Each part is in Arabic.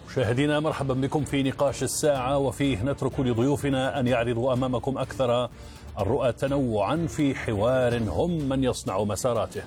مشاهدينا مرحبا بكم في نقاش الساعة، وفيه نترك لضيوفنا أن يعرضوا أمامكم أكثر الرؤى تنوعا في حوار هم من يصنع مساراته.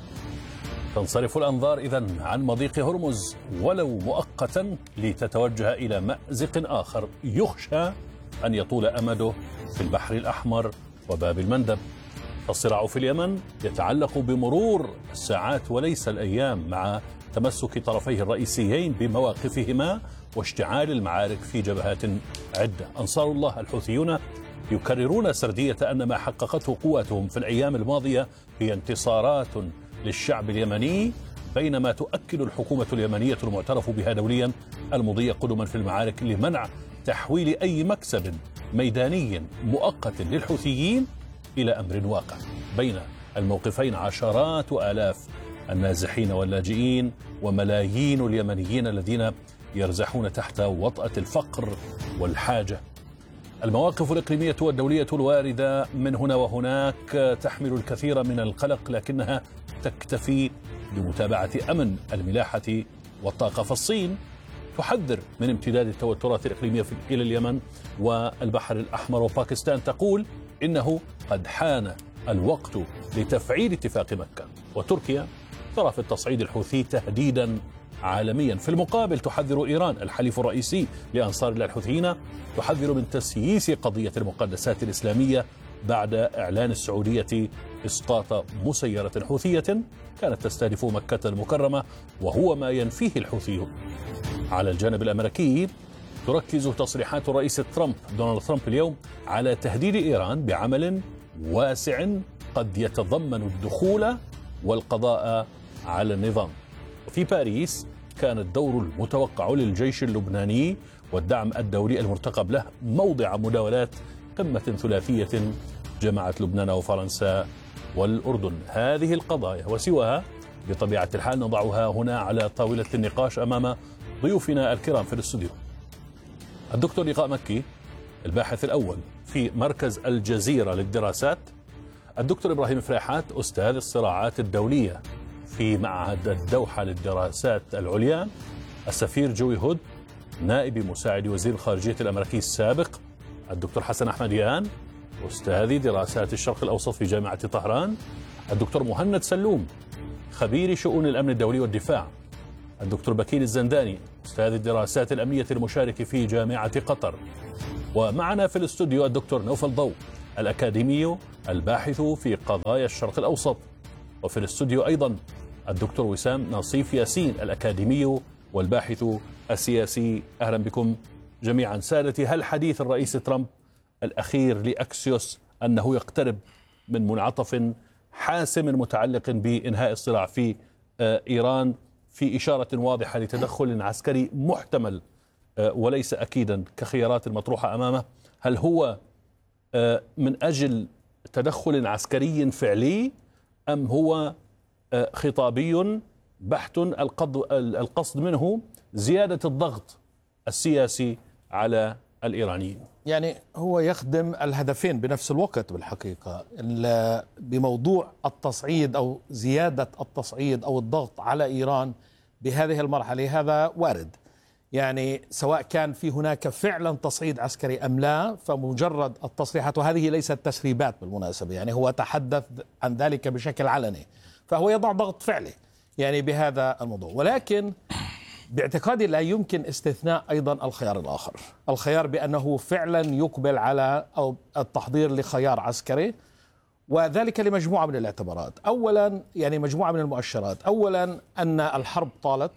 تنصرف الأنظار إذن عن مضيق هرمز ولو مؤقتا لتتوجه إلى مأزق آخر يخشى أن يطول أمده في البحر الأحمر وباب المندب. الصراع في اليمن يتعلق بمرور الساعات وليس الأيام، مع تمسك طرفيه الرئيسيين بمواقفهما واشتعال المعارك في جبهات عدة. أنصار الله الحوثيون يكررون سردية أن ما حققته قواتهم في الأيام الماضية هي انتصارات للشعب اليمني، بينما تؤكد الحكومة اليمنية المعترف بها دوليا المضي قدما في المعارك لمنع تحويل أي مكسب ميداني مؤقت للحوثيين إلى أمر واقع. بين الموقفين عشرات آلاف النازحين واللاجئين وملايين اليمنيين الذين يرزحون تحت وطأة الفقر والحاجة. المواقف الإقليمية والدولية الواردة من هنا وهناك تحمل الكثير من القلق، لكنها تكتفي بمتابعة أمن الملاحة والطاقة. فالصين تحذر من امتداد التوترات الإقليمية إلى اليمن والبحر الأحمر، وباكستان تقول إنه قد حان الوقت لتفعيل اتفاق مكة. وتركيا ترى في التصعيد الحوثي تهديدا عالميا. في المقابل تحذر إيران الحليف الرئيسي لأنصار الله الحوثيين، تحذر من تسييس قضية المقدسات الإسلامية بعد إعلان السعودية إسقاط مسيرة حوثية كانت تستهدف مكة المكرمة، وهو ما ينفيه الحوثيون. على الجانب الأمريكي تركز تصريحات الرئيس دونالد ترامب اليوم على تهديد إيران بعمل واسع قد يتضمن الدخول والقضاء على النظام. وفي باريس كان الدور المتوقع للجيش اللبناني والدعم الدولي المرتقب له موضع مداولات قمة ثلاثية جمعت لبنان وفرنسا والأردن. هذه القضايا وسواها بطبيعة الحال نضعها هنا على طاولة النقاش أمام ضيوفنا الكرام في الاستوديو. الدكتور لقاء مكي الباحث الأول في مركز الجزيرة للدراسات، الدكتور إبراهيم فريحات أستاذ الصراعات الدولية في معهد الدوحة للدراسات العليا، السفير جوي هود نائب مساعد وزير الخارجية الأمريكي السابق، الدكتور حسن أحمديان أستاذ دراسات الشرق الأوسط في جامعة طهران، الدكتور مهند سلوم خبير شؤون الأمن الدولي والدفاع، الدكتور بكير الزنداني أستاذ الدراسات الأمنية المشارك في جامعة قطر، ومعنا في الاستوديو الدكتور نوفل ضو الأكاديمي الباحث في قضايا الشرق الأوسط، وفي الاستوديو أيضا الدكتور وسام نصيف ياسين الأكاديمي والباحث السياسي. أهلا بكم جميعا. سادتي، هل حديث الرئيس ترامب الأخير لأكسيوس أنه يقترب من منعطف حاسم متعلق بإنهاء الصراع في إيران في إشارة واضحة لتدخل عسكري محتمل وليس أكيدا كخيارات المطروحة أمامه، هل هو من أجل تدخل عسكري فعلي أم هو خطابي بحت القصد منه زيادة الضغط السياسي على الإيرانيين؟ يعني هو يخدم الهدفين بنفس الوقت بالحقيقة. بموضوع التصعيد أو زيادة التصعيد أو الضغط على إيران بهذه المرحلة هذا وارد، يعني سواء كان في هناك فعلا تصعيد عسكري أم لا، فمجرد التصريحات، وهذه ليست تسريبات بالمناسبة، يعني هو تحدث عن ذلك بشكل علني، فهو يضع ضغط فعلي يعني بهذا الموضوع. ولكن باعتقادي لا يمكن استثناء أيضا الخيار الآخر، الخيار بأنه فعلا يقبل على أو التحضير لخيار عسكري، وذلك لمجموعة من الاعتبارات. أولا يعني مجموعة من المؤشرات. أولا أن الحرب طالت،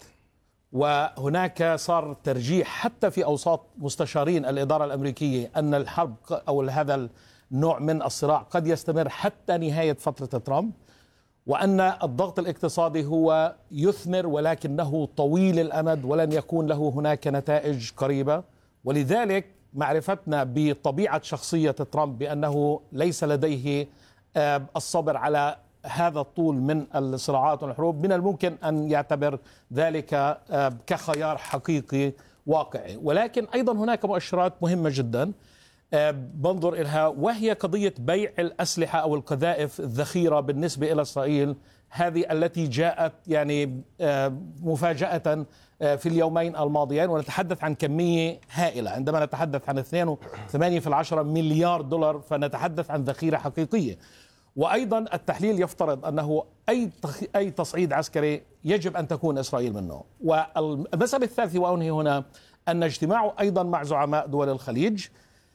وهناك صار ترجيح حتى في أوساط مستشارين الإدارة الأمريكية أن الحرب أو هذا النوع من الصراع قد يستمر حتى نهاية فترة ترامب، وأن الضغط الاقتصادي هو يثمر ولكنه طويل الأمد ولن يكون له هناك نتائج قريبة. ولذلك معرفتنا بطبيعة شخصية ترامب بأنه ليس لديه الصبر على هذا الطول من الصراعات والحروب، من الممكن أن يعتبر ذلك كخيار حقيقي واقعي. ولكن أيضا هناك مؤشرات مهمة جدا بنظر إليها، وهي قضية بيع الأسلحة أو القذائف الذخيرة بالنسبة إلى إسرائيل. هذه التي جاءت يعني مفاجأة في اليومين الماضيين، ونتحدث عن كمية هائلة. عندما نتحدث عن 2.8 مليار دولار فنتحدث عن ذخيرة حقيقية. وأيضا التحليل يفترض أنه أي تصعيد عسكري يجب أن تكون إسرائيل منه. والمسألة الثالثة وأنهي هنا أن اجتماعه أيضا مع زعماء دول الخليج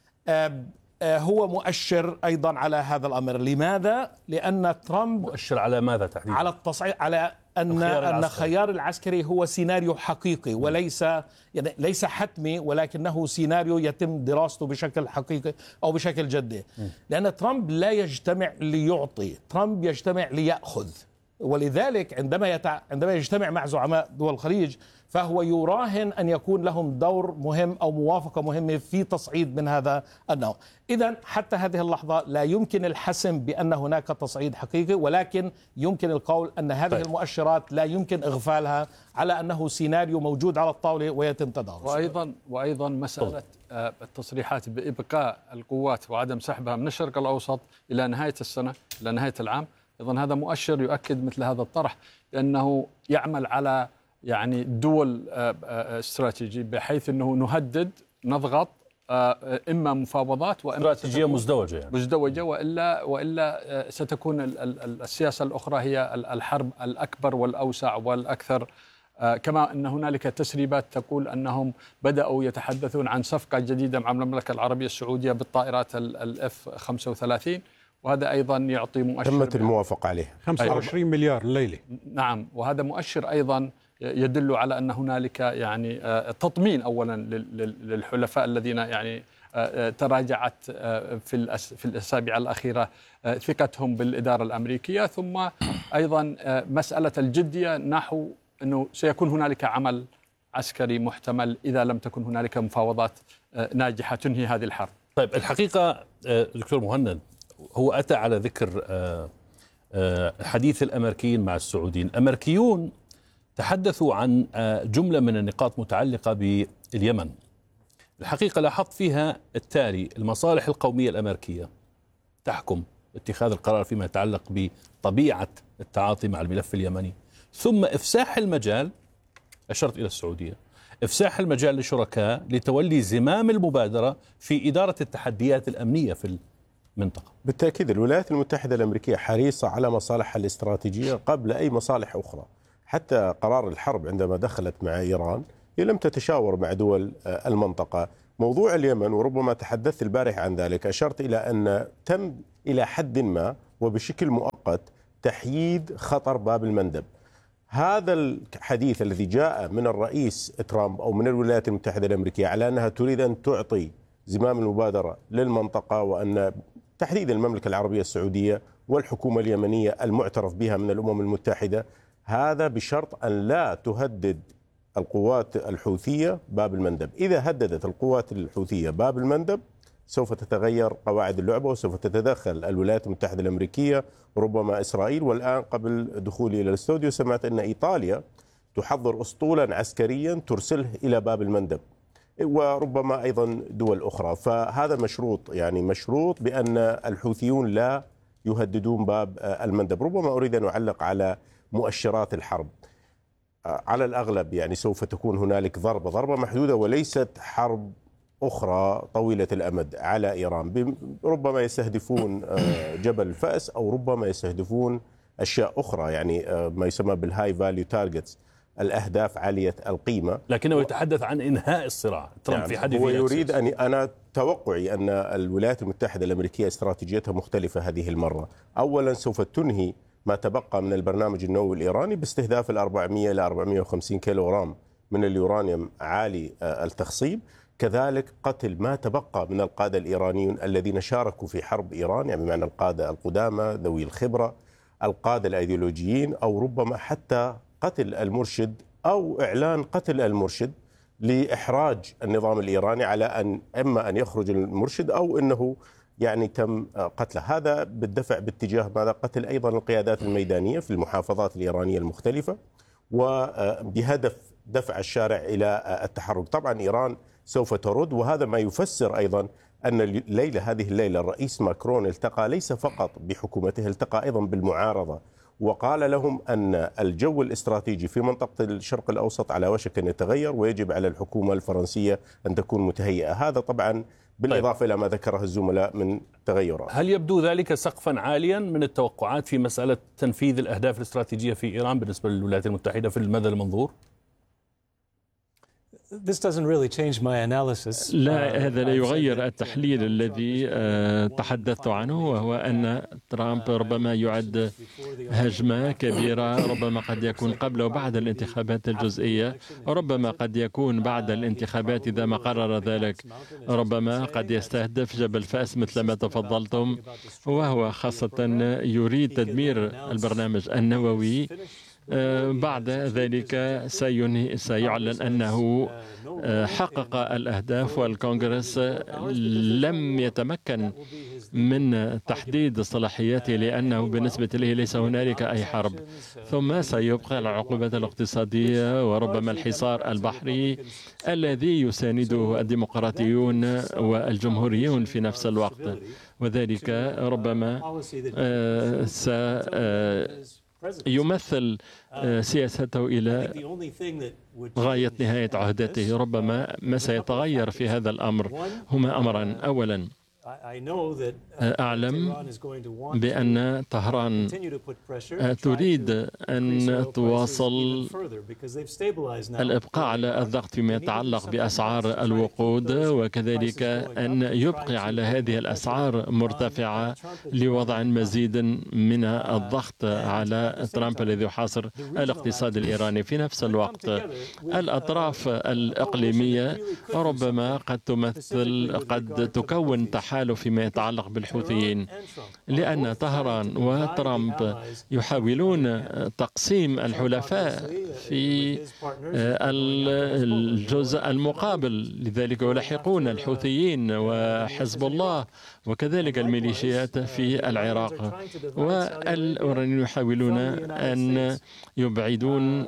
هو مؤشر أيضا على هذا الأمر. لماذا؟ لأن ترامب مؤشر على ماذا تحديدا؟ على التصعيد، على أن خيار العسكري هو سيناريو حقيقي وليس يعني ليس حتمي، ولكنه سيناريو يتم دراسته بشكل حقيقي أو بشكل جدي. لأن ترامب لا يجتمع ليعطي، ترامب يجتمع ليأخذ. ولذلك عندما يجتمع مع زعماء دول الخليج فهو يراهن أن يكون لهم دور مهم أو موافقة مهمة في تصعيد من هذا النوع. إذن حتى هذه اللحظة لا يمكن الحسم بأن هناك تصعيد حقيقي، ولكن يمكن القول أن هذه المؤشرات لا يمكن إغفالها على أنه سيناريو موجود على الطاولة ويتم تدارسه. وأيضا مسألة التصريحات بإبقاء القوات وعدم سحبها من الشرق الأوسط إلى نهاية السنة، إلى نهاية العام، أيضا هذا مؤشر يؤكد مثل هذا الطرح، لأنه يعمل على يعني دول استراتيجي، بحيث أنه نهدد نضغط إما مفاوضات وإما استراتيجية مزدوجة وإلا ستكون السياسة الأخرى هي الحرب الأكبر والأوسع والأكثر. كما أن هنالك تسريبات تقول أنهم بدأوا يتحدثون عن صفقة جديدة مع المملكة العربية السعودية بالطائرات الF-35، وهذا أيضا يعطي مؤشر تمت الموافقة عليه 25 مليار الليلة. نعم، وهذا مؤشر أيضا يدل على أن هنالك يعني تطمين أولا للحلفاء الذين يعني تراجعت في الأسابيع الأخيرة ثقتهم بالإدارة الأمريكية، ثم أيضا مسألة الجدية نحو أنه سيكون هنالك عمل عسكري محتمل إذا لم تكن هنالك مفاوضات ناجحة تنهي هذه الحرب. طيب الحقيقة دكتور مهند، هو أتى على ذكر حديث الأمريكيين مع السعوديين. الأمريكيون تحدثوا عن جملة من النقاط متعلقة باليمن. الحقيقة لاحظت فيها التالي: المصالح القومية الأمريكية تحكم اتخاذ القرار فيما يتعلق بطبيعة التعاطي مع الملف اليمني، ثم إفساح المجال، أشرت إلى السعودية، إفساح المجال لشركاء لتولي زمام المبادرة في إدارة التحديات الأمنية في المنطقة. بالتأكيد الولايات المتحدة الأمريكية حريصة على مصالحها الاستراتيجية قبل أي مصالح أخرى. حتى قرار الحرب عندما دخلت مع إيران هي لم تتشاور مع دول المنطقة. موضوع اليمن، وربما تحدثت البارح عن ذلك، أشرت إلى أن تم إلى حد ما وبشكل مؤقت تحييد خطر باب المندب. هذا الحديث الذي جاء من الرئيس ترامب أو من الولايات المتحدة الأمريكية على أنها تريد أن تعطي زمام المبادرة للمنطقة، وأن تحديد المملكة العربية السعودية والحكومة اليمنية المعترف بها من الأمم المتحدة، هذا بشرط أن لا تهدد القوات الحوثية باب المندب. إذا هددت القوات الحوثية باب المندب سوف تتغير قواعد اللعبة وسوف تتدخل الولايات المتحدة الأمريكية وربما إسرائيل. والآن قبل دخولي إلى الاستوديو سمعت أن إيطاليا تحضر أسطولا عسكريا ترسله إلى باب المندب، وربما أيضا دول أخرى. فهذا مشروط، يعني مشروط بأن الحوثيون لا يهددون باب المندب. ربما أريد أن أعلق على مؤشرات الحرب. على الأغلب يعني سوف تكون هنالك ضربة محدودة وليست حرب أخرى طويلة الأمد على إيران. ربما يستهدفون جبل الفأس أو ربما يستهدفون أشياء أخرى، يعني ما يسمى بالهاي فاليو تارجتس، الأهداف عالية القيمة. لكنه يتحدث عن إنهاء الصراع. ترامب في حديثه هو يريد أنا توقعي أن الولايات المتحدة الأمريكية استراتيجيتها مختلفة هذه المرة. أولا سوف تنهي ما تبقى من البرنامج النووي الإيراني باستهداف 400 إلى 450 كيلوغرام من اليورانيوم عالي التخصيب. كذلك قتل ما تبقى من القادة الإيرانيون الذين شاركوا في حرب إيران، يعني بمعنى القادة القدامى ذوي الخبرة، القادة الأيديولوجيين، أو ربما حتى قتل المرشد أو إعلان قتل المرشد لإحراج النظام الإيراني على أن إما أن يخرج المرشد أو أنه يعني تم قتله. هذا بالدفع باتجاه ماذا؟ قتل أيضا القيادات الميدانية في المحافظات الإيرانية المختلفة، وبهدف دفع الشارع إلى التحرك. طبعا إيران سوف ترد، وهذا ما يفسر أيضا أن هذه الليلة الرئيس ماكرون التقى ليس فقط بحكومته، التقى أيضا بالمعارضة وقال لهم أن الجو الاستراتيجي في منطقة الشرق الأوسط على وشك أن يتغير، ويجب على الحكومة الفرنسية أن تكون متهيئة. هذا طبعا بالإضافة إلى ما ذكره الزملاء من تغيرات. هل يبدو ذلك سقفا عاليا من التوقعات في مسألة تنفيذ الأهداف الاستراتيجية في إيران بالنسبة للولايات المتحدة في المدى المنظور؟ لا، هذا لا يغير التحليل الذي تحدثت عنه، وهو أن ترامب ربما يعد هجمة كبيرة، ربما قد يكون قبل وبعد الانتخابات الجزئية، وربما قد يكون بعد الانتخابات إذا ما قرر ذلك. ربما قد يستهدف جبل فأس مثل ما تفضلتم، وهو خاصة يريد تدمير البرنامج النووي. بعد ذلك سيعلن أنه حقق الأهداف، والكونغرس لم يتمكن من تحديد صلاحياته لأنه بالنسبة له ليس هنالك أي حرب. ثم سيبقى العقوبات الاقتصادية وربما الحصار البحري الذي يسانده الديمقراطيون والجمهوريون في نفس الوقت، وذلك ربما يمثل سياسته إلى غاية نهاية عهدته. ربما ما سيتغير في هذا الأمر هما أمران: أولا، أعلم بأن طهران تريد أن تواصل الإبقاء على الضغط فيما يتعلق بأسعار الوقود، وكذلك أن يبقي على هذه الأسعار مرتفعة لوضع مزيد من الضغط على ترامب الذي يحاصر الاقتصاد الإيراني. في نفس الوقت الأطراف الإقليمية ربما قد تكون تحالف فيما يتعلق بالحوثيين، لأن طهران وترامب يحاولون تقسيم الحلفاء في الجزء المقابل، لذلك يلاحقون الحوثيين وحزب الله وكذلك الميليشيات في العراق، والأيرانيين يحاولون أن يبعدوا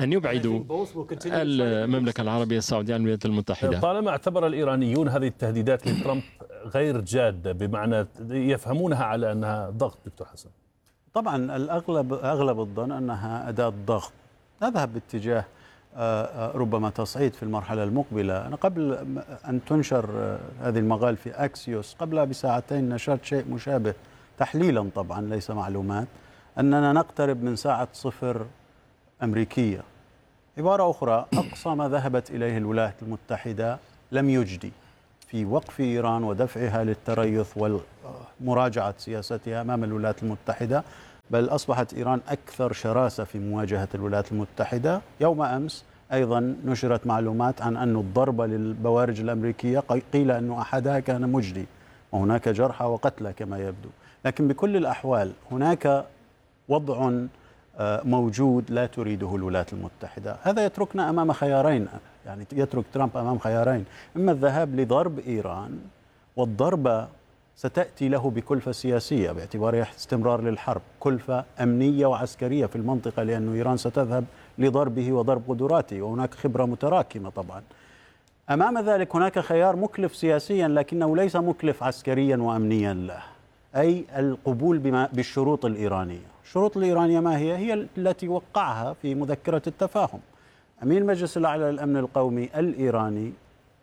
المملكة العربية السعودية عن الولايات المتحدة. طالما اعتبر الإيرانيون هذه التهديدات لترامب غير جادة، بمعنى يفهمونها على أنها ضغط، دكتور حسن؟ طبعا أغلب الظن أنها أداة ضغط تذهب باتجاه ربما تصعيد في المرحلة المقبلة. أنا قبل أن تنشر هذه المقال في أكسيوس قبل بساعتين نشرت شيء مشابه، تحليلا طبعا ليس معلومات، أننا نقترب من ساعة صفر أمريكية. عبارة أخرى، أقصى ما ذهبت إليه الولايات المتحدة لم يجدي في وقف إيران ودفعها للتريث ومراجعة سياستها أمام الولايات المتحدة، بل أصبحت إيران أكثر شراسة في مواجهة الولايات المتحدة. يوم أمس أيضا نشرت معلومات عن أن الضربة للبوارج الأمريكية قيل أن أحدها كان مجدي، وهناك جرحى وقتلى كما يبدو. لكن بكل الأحوال هناك وضع موجود لا تريده الولايات المتحدة. هذا يتركنا أمام خيارين، يعني يترك ترامب أمام خيارين: إما الذهاب لضرب إيران، والضربة ستأتي له بكلفة سياسية باعتبارها استمرار للحرب، كلفة أمنية وعسكرية في المنطقة، لأن إيران ستذهب لضربه وضرب قدراته، وهناك خبرة متراكمة طبعا. أمام ذلك هناك خيار مكلف سياسيا لكنه ليس مكلف عسكريا وأمنيا له، أي القبول بالشروط الإيرانية. الشروط الإيرانية ما هي؟ هي التي وقعها في مذكرة التفاهم أمين المجلس الأعلى للأمن القومي الإيراني.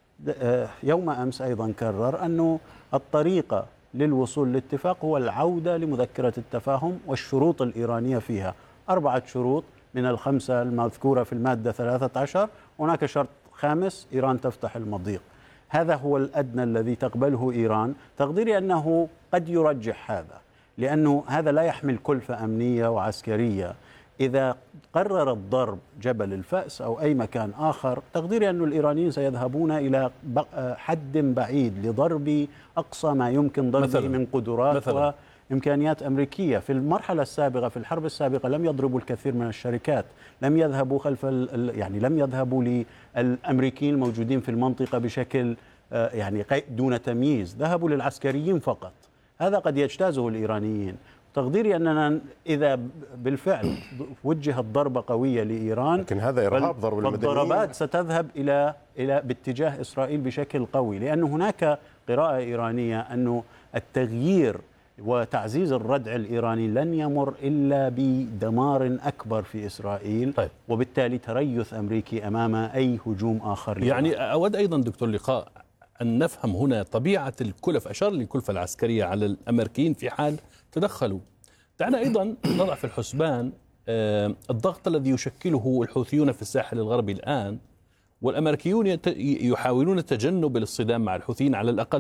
يوم أمس أيضا كرر أنه الطريقة للوصول للاتفاق هو العودة لمذكرة التفاهم والشروط الإيرانية فيها 4 شروط من الخمسة المذكورة في المادة 13. هناك شرط خامس: إيران تفتح المضيق. هذا هو الأدنى الذي تقبله إيران. تقديري أنه قد يرجح هذا، لأنه هذا لا يحمل كلفة أمنية وعسكرية. إذا قرر الضرب جبل الفأس أو أي مكان آخر، تقديري أن الإيرانيين سيذهبون إلى حد بعيد لضرب أقصى ما يمكن ضربه من قدرات وإمكانيات أمريكية. في المرحلة السابقة، في الحرب السابقة، لم يضربوا الكثير من الشركات، لم يذهبوا لم يذهبوا للأمريكيين الموجودين في المنطقة بشكل دون تمييز، ذهبوا للعسكريين فقط. هذا قد يجتازه الإيرانيين. تقديري أننا إذا بالفعل وجهت ضربة قوية لإيران، لكن هذا إرهاب، ضرب المدنيين، الضربات ستذهب إلى باتجاه إسرائيل بشكل قوي، لأن هناك قراءة إيرانية أنه التغيير وتعزيز الردع الإيراني لن يمر إلا بدمار أكبر في إسرائيل. طيب. وبالتالي تريث أمريكي أمام أي هجوم آخر لإيران. يعني أود أيضا دكتور لقاء أن نفهم هنا طبيعة الكلف، أشار للكلفة العسكرية على الأمريكيين في حال تدخلوا. دعنا أيضا نضع في الحسبان الضغط الذي يشكله الحوثيون في الساحل الغربي الآن، والأمريكيون يحاولون تجنب الاصطدام مع الحوثيين على الأقل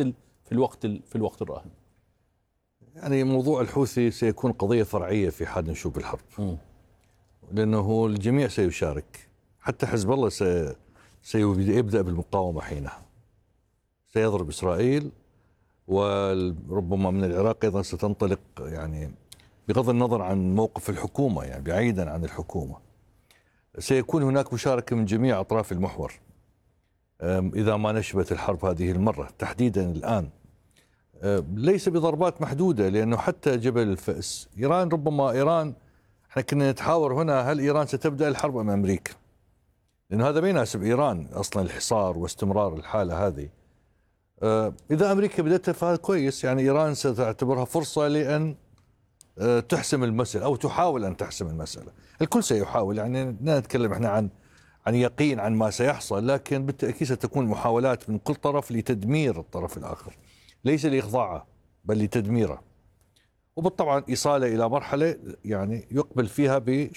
في الوقت الراهن. يعني موضوع الحوثي سيكون قضية فرعية في حال نشوب الحرب، لأنه الجميع سيشارك، حتى حزب الله سيبدأ بالمقاومة حينها، سيضرب إسرائيل، وربما من العراق أيضا ستنطلق، يعني بغض النظر عن موقف الحكومة، يعني بعيدا عن الحكومة سيكون هناك مشاركة من جميع أطراف المحور إذا ما نشبت الحرب هذه المرة تحديدا الآن. ليس بضربات محدودة، لأنه حتى جبل الفأس إيران احنا كنا نتحاور هنا هل إيران ستبدأ الحرب أم أمريكا، لأنه هذا ما يناسب إيران أصلا، الحصار واستمرار الحالة هذه. إذا أمريكا بدأتها فهذا كويس، يعني إيران ستعتبرها فرصة لأن تحسم المسألة أو تحاول أن تحسم المسألة. الكل سيحاول، يعني لا نتكلم احنا عن يقين عن ما سيحصل، لكن بالتأكيد ستكون محاولات من كل طرف لتدمير الطرف الآخر، ليس لإخضاعه بل لتدميره، وبالطبع إيصاله إلى مرحلة يعني يقبل فيها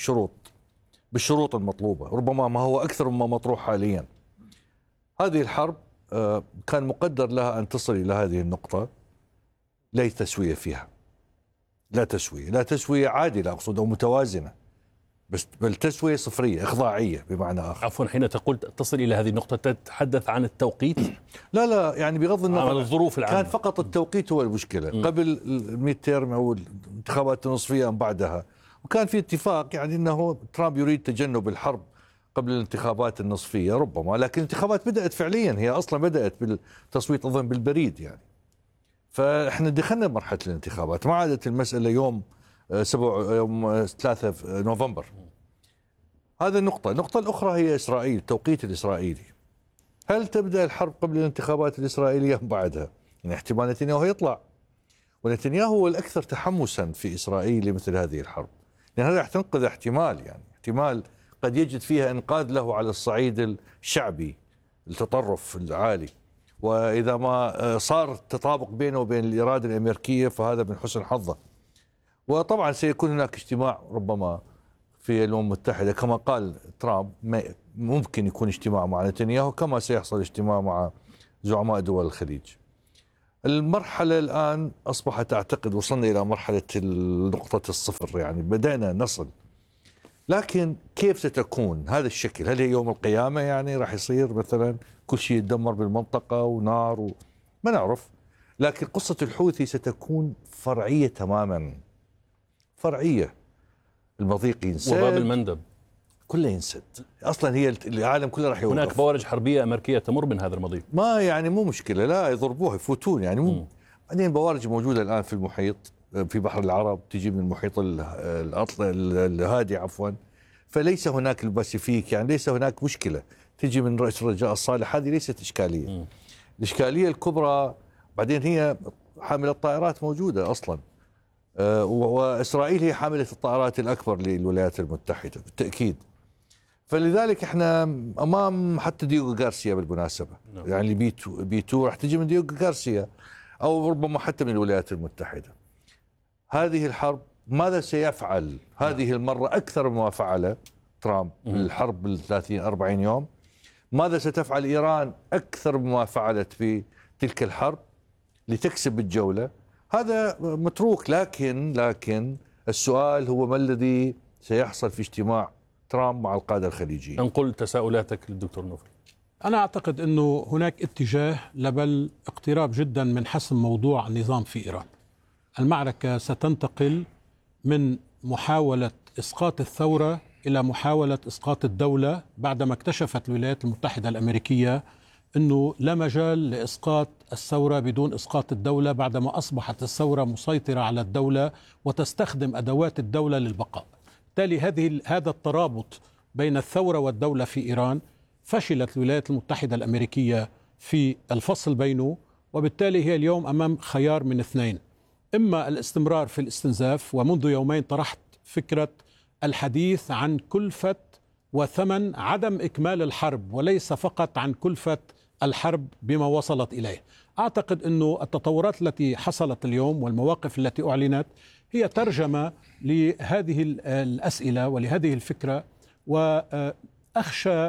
بالشروط المطلوبة، ربما ما هو أكثر مما مطروح حاليا. هذه الحرب كان مقدر لها أن تصل إلى هذه النقطة، لا تسوية فيها، لا تسوية عادلة أقصد أو متوازنة، بل تسوية صفرية إخضاعية بمعنى آخر. عفوا، حين تقول تصل إلى هذه النقطة تتحدث عن التوقيت؟ لا يعني بغض النظر عن الظروف العامة، كان فقط التوقيت هو المشكلة. قبل الميد تيرم أو الانتخابات النصفية أم بعدها، وكان في اتفاق يعني أنه ترامب يريد تجنب الحرب قبل الانتخابات النصفية ربما، لكن الانتخابات بدأت فعليا، هي أصلا بدأت بالتصويت أظن بالبريد يعني، فإحنا دخلنا بمرحلة الانتخابات، ما عادت المسألة يوم 3 نوفمبر. هذا النقطة الأخرى هي إسرائيل، التوقيت الإسرائيلي. هل تبدأ الحرب قبل الانتخابات الإسرائيلية أم بعدها؟ يعني احتمال نتنياهو يطلع، ونتنياهو هو الأكثر تحمسا في إسرائيل لمثل هذه الحرب، لأن هذا تنقذ احتمال قد يجد فيها إنقاذ له على الصعيد الشعبي، التطرف العالي، وإذا ما صار تطابق بينه وبين الإرادة الأمريكية فهذا من حسن حظه. وطبعا سيكون هناك اجتماع ربما في الأمم المتحدة كما قال ترامب، ممكن يكون اجتماع مع نتنياهو كما سيحصل اجتماع مع زعماء دول الخليج. المرحلة الآن أصبحت أعتقد وصلنا إلى مرحلة نقطة الصفر، يعني بدأنا نصل، لكن كيف ستكون هذا الشكل؟ هل هي يوم القيامة يعني راح يصير مثلا كل شيء يتدمر بالمنطقة ونار ما نعرف، لكن قصة الحوثي ستكون فرعية تماما، فرعية. المضيق ينسد، وباب المندب كله ينسد، اصلا هي العالم كله راح يوقف. هناك بوارج حربيه امريكيه تمر من هذا المضيق، ما يعني مو مشكله، لا يضربوها يفوتون يعني مو. بعدين بوارج موجوده الان في المحيط، في بحر العرب، تجي من المحيط الهادي عفوا، فليس هناك الباسيفيك، يعني ليس هناك مشكله، تجي من رأس الرجاء الصالح، هذه ليست اشكاليه. الاشكاليه الكبرى بعدين هي حامله الطائرات موجوده اصلا، وإسرائيل هي حاملة الطائرات الأكبر للولايات المتحدة بالتأكيد. فلذلك احنا أمام حتى ديوغو غارسيا بالمناسبة، يعني بي 2 راح تجي من ديوغو غارسيا أو ربما حتى من الولايات المتحدة. هذه الحرب ماذا سيفعل هذه المرة أكثر مما فعل ترامب الحرب 30-40 يوم؟ ماذا ستفعل إيران أكثر مما فعلت في تلك الحرب لتكسب الجولة؟ هذا متروك، لكن السؤال هو ما الذي سيحصل في اجتماع ترامب مع القادة الخليجيين؟ انقل تساؤلاتك للدكتور نوفل. أنا أعتقد أنه هناك اتجاه لبل اقتراب جدا من حسم موضوع النظام في إيران. المعركة ستنتقل من محاولة إسقاط الثورة إلى محاولة إسقاط الدولة، بعدما اكتشفت الولايات المتحدة الأمريكية أنه لا مجال لإسقاط الثورة بدون إسقاط الدولة، بعدما أصبحت الثورة مسيطرة على الدولة وتستخدم أدوات الدولة للبقاء. بالتالي هذا الترابط بين الثورة والدولة في إيران فشلت الولايات المتحدة الأمريكية في الفصل بينه، وبالتالي هي اليوم أمام خيار من اثنين: إما الاستمرار في الاستنزاف، ومنذ يومين طرحت فكرة الحديث عن كلفة وثمن عدم إكمال الحرب، وليس فقط عن كلفة الحرب بما وصلت إليه. أعتقد أن التطورات التي حصلت اليوم والمواقف التي أعلنت هي ترجمة لهذه الأسئلة ولهذه الفكرة، وأخشى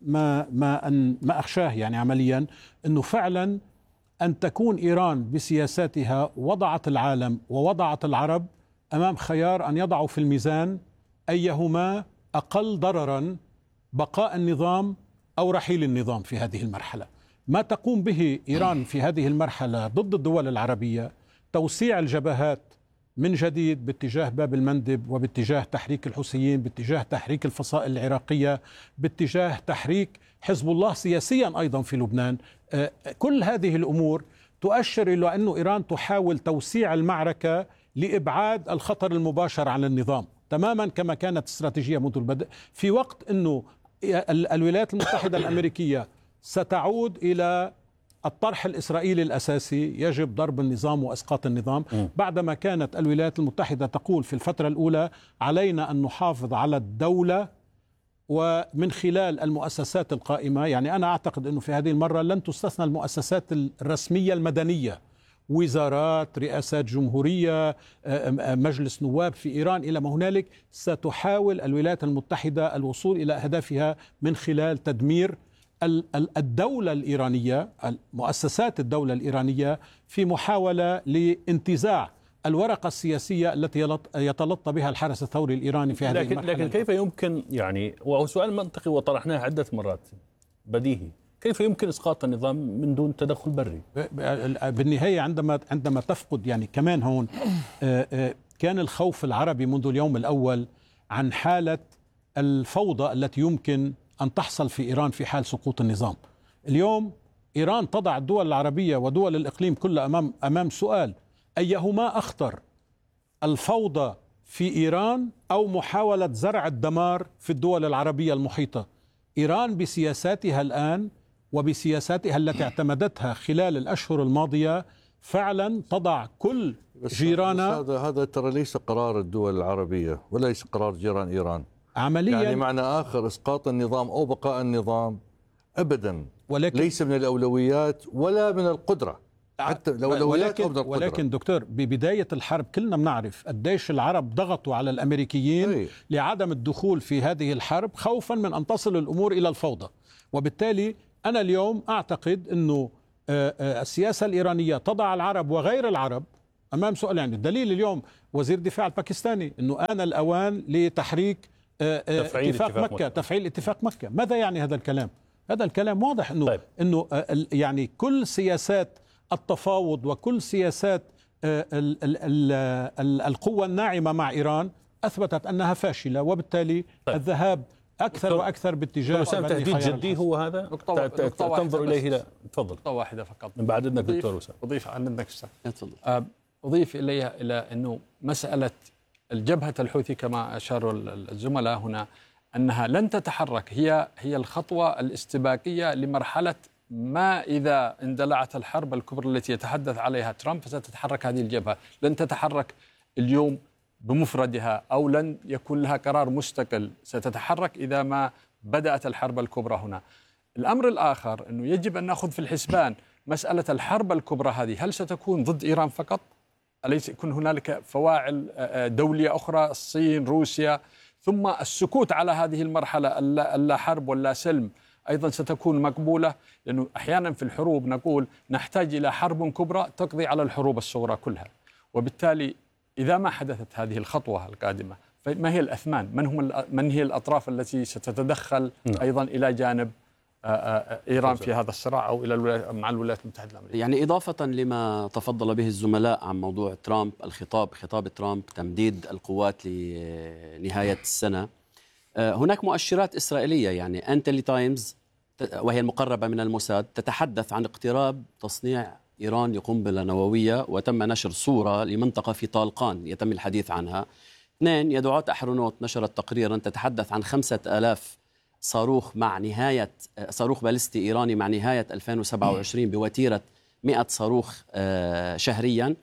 ما أخشاه يعني عمليا أنه فعلا أن تكون إيران بسياساتها وضعت العالم ووضعت العرب أمام خيار أن يضعوا في الميزان أيهما أقل ضررا، بقاء النظام أو رحيل النظام في هذه المرحلة. ما تقوم به إيران في هذه المرحلة ضد الدول العربية توسيع الجبهات من جديد باتجاه باب المندب، وباتجاه تحريك الحوثيين، باتجاه تحريك الفصائل العراقية، باتجاه تحريك حزب الله سياسيا أيضا في لبنان. كل هذه الأمور تؤشر إلى أن إيران تحاول توسيع المعركة لإبعاد الخطر المباشر عن النظام، تماما كما كانت استراتيجية منذ البدء، في وقت أنه الولايات المتحدة الأمريكية ستعود إلى الطرح الإسرائيلي الأساسي، يجب ضرب النظام وإسقاط النظام، بعدما كانت الولايات المتحدة تقول في الفترة الأولى علينا أن نحافظ على الدولة ومن خلال المؤسسات القائمة. يعني أنا أعتقد أنه في هذه المرة لن تستثنى المؤسسات الرسمية المدنية، وزارات، رئاسات جمهورية، مجلس نواب في إيران إلى ما هنالك. ستحاول الولايات المتحدة الوصول إلى أهدافها من خلال تدمير الدولة الإيرانية، مؤسسات الدولة الإيرانية، في محاولة لانتزاع الورقة السياسية التي يتلطى بها الحرس الثوري الإيراني في هذه المرحلة. لكن كيف يمكن، يعني وهو سؤال منطقي وطرحناه عدة مرات بديهي، كيف يمكن إسقاط النظام من دون تدخل بري؟ بالنهاية عندما تفقد، يعني كمان هون كان الخوف العربي منذ اليوم الأول عن حالة الفوضى التي يمكن أن تحصل في إيران في حال سقوط النظام. اليوم إيران تضع الدول العربية ودول الإقليم كلها أمام سؤال: أيهما أخطر، الفوضى في إيران أو محاولة زرع الدمار في الدول العربية المحيطة؟ إيران بسياساتها الآن وبسياساتها التي اعتمدتها خلال الأشهر الماضية فعلا تضع كل جيرانها. هذا ترى ليس قرار الدول العربية وليس قرار جيران إيران عمليا، يعني معنى آخر إسقاط النظام أو بقاء النظام أبدا ليس من الأولويات ولا من القدرة، حتى الأولويات أو من القدرة. ولكن دكتور، ببداية الحرب كلنا بنعرف قديش العرب ضغطوا على الأمريكيين لعدم الدخول في هذه الحرب خوفا من أن تصل الأمور إلى الفوضى. وبالتالي أنا اليوم أعتقد أنه السياسة الإيرانية تضع العرب وغير العرب أمام سؤال. يعني الدليل اليوم وزير الدفاع الباكستاني أنه آن الأوان لتحريك اتفاق مكة، تفعيل اتفاق مكة. ماذا يعني هذا الكلام؟ هذا الكلام واضح أنه أنه يعني كل سياسات التفاوض وكل سياسات القوة الناعمة مع إيران أثبتت أنها فاشلة، وبالتالي الذهاب أكثر وأكثر باتجاه تهديد جدي هو هذا تنظر إليه. لا تفضل، نقطة واحدة فقط من بعد إذنك دكتور وسام. أضيف عن إذنك أضيف إليها إلى أنه مسألة الجبهة الحوثي كما أشاروا الزملاء هنا أنها لن تتحرك، هي الخطوة الاستباقية لمرحلة ما إذا اندلعت الحرب الكبرى التي يتحدث عليها ترامب فستتحرك هذه الجبهة. لن تتحرك اليوم بمفردها أو لن يكون لها قرار مستقل، ستتحرك إذا ما بدأت الحرب الكبرى هنا. الأمر الآخر أنه يجب أن نأخذ في الحسبان مسألة الحرب الكبرى هذه، هل ستكون ضد إيران فقط؟ أليس يكون هنالك فواعل دولية أخرى، الصين، روسيا، ثم السكوت على هذه المرحلة اللا حرب ولا سلم أيضا ستكون مقبولة، لأنه أحيانا في الحروب نقول نحتاج إلى حرب كبرى تقضي على الحروب الصغرى كلها. وبالتالي إذا ما حدثت هذه الخطوة القادمة فما هي الأثمان؟ من هي الأطراف التي ستتدخل أيضا إلى جانب إيران في هذا الصراع أو مع الولايات المتحدة الأمريكية؟ يعني إضافة لما تفضل به الزملاء عن موضوع ترامب، خطاب ترامب تمديد القوات لنهاية السنة، هناك مؤشرات إسرائيلية. يعني أنتلي تايمز وهي المقربة من الموساد تتحدث عن اقتراب تصنيع إيران لقنبلة نووية، وتم نشر صورة لمنطقة في طالقان يتم الحديث عنها. 2 يدعوت أحرنوت نشرت تقريرا تتحدث عن 5000 صاروخ مع نهاية صاروخ باليستي إيراني مع نهاية 2027 بوتيرة 100 صاروخ شهريا.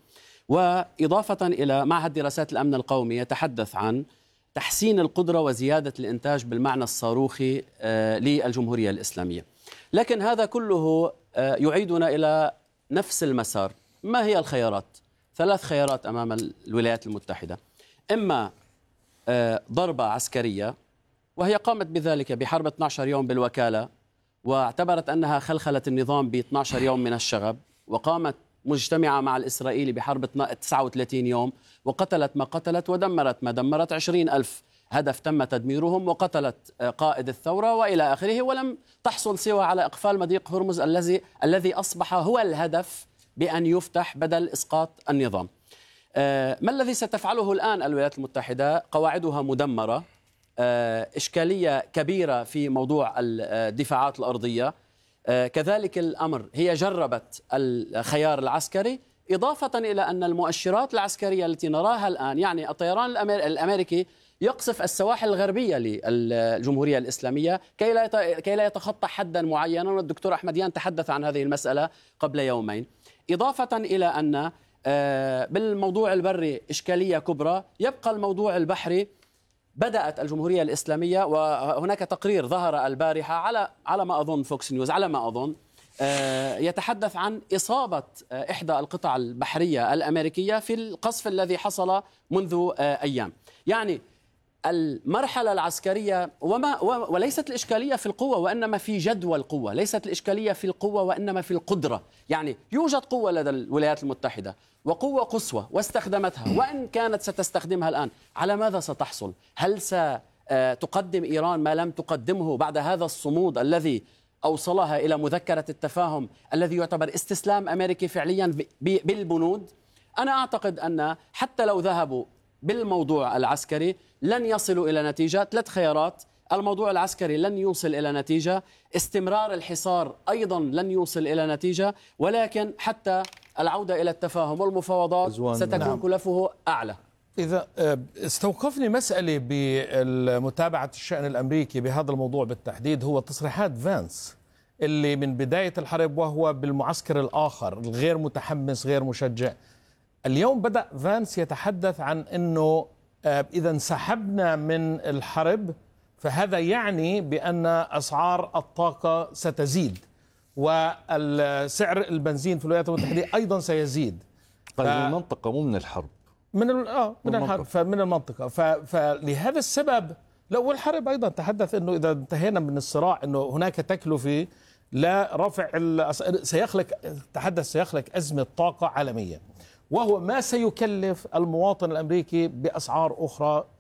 وإضافة إلى معهد دراسات الأمن القومي يتحدث عن تحسين القدرة وزيادة الإنتاج بالمعنى الصاروخي للجمهورية الإسلامية. لكن هذا كله يعيدنا إلى نفس المسار. ما هي الخيارات؟ 3 خيارات أمام الولايات المتحدة: إما ضربة عسكرية، وهي قامت بذلك بحرب 12 يوم بالوكالة، واعتبرت أنها خلخلت النظام ب 12 يوم من الشغب، وقامت مجتمعة مع الإسرائيلي بحرب 39 يوم، وقتلت ما قتلت ودمرت ما دمرت، 20,000 هدف تم تدميرهم، وقتلت قائد الثورة وإلى آخره، ولم تحصل سوى على إقفال مضيق هرمز الذي أصبح هو الهدف بأن يفتح بدل إسقاط النظام. ما الذي ستفعله الآن الولايات المتحدة؟ قواعدها مدمرة، إشكالية كبيرة في موضوع الدفاعات الأرضية، كذلك الأمر هي جربت الخيار العسكري، إضافة إلى أن المؤشرات العسكرية التي نراها الآن، يعني الطيران الأمريكي يقصف السواحل الغربية للجمهورية الإسلامية كي لا يتخطى حدا معينا، والدكتور أحمديان تحدث عن هذه المسألة قبل يومين. إضافة إلى أن بالموضوع البري إشكالية كبرى، يبقى الموضوع البحري. بدأت الجمهورية الإسلامية، وهناك تقرير ظهر البارحة على ما أظن فوكس نيوز، على ما أظن يتحدث عن إصابة إحدى القطع البحرية الأمريكية في القصف الذي حصل منذ أيام. يعني المرحلة العسكرية وليست الإشكالية في القوة وإنما في جدوى القوة، ليست الإشكالية في القوة وإنما في القدرة. يعني يوجد قوة لدى الولايات المتحدة وقوة قصوى واستخدمتها، وإن كانت ستستخدمها الآن، على ماذا ستحصل؟ هل ستقدم إيران ما لم تقدمه بعد هذا الصمود الذي أوصلها إلى مذكرة التفاهم الذي يعتبر استسلام أمريكي فعليا بالبنود؟ أنا أعتقد أن حتى لو ذهبوا بالموضوع العسكري لن يصلوا إلى نتيجة. 3 خيارات: الموضوع العسكري لن يوصل إلى نتيجة، استمرار الحصار أيضا لن يوصل إلى نتيجة، ولكن حتى العودة إلى التفاهم والمفاوضات ستكون كلفه أعلى. إذا استوقفني مسألة بمتابعة الشأن الأمريكي بهذا الموضوع بالتحديد، هو تصريحات فانس اللي من بداية الحرب وهو بالمعسكر الآخر الغير متحمس غير مشجع. اليوم بدأ فانس يتحدث عن أنه إذا انسحبنا من الحرب فهذا يعني بأن أسعار الطاقة ستزيد، والسعر البنزين في الولايات المتحدة أيضا سيزيد. من المنطقة مو من الحرب، من الحرب، فمن المنطقة. فلهذا السبب لو الحرب أيضا تحدث أنه إذا انتهينا من الصراع أنه هناك تكلفة لا رفع سيخلق أزمة طاقة عالمية، وهو ما سيكلف المواطن الأمريكي بأسعار أخرى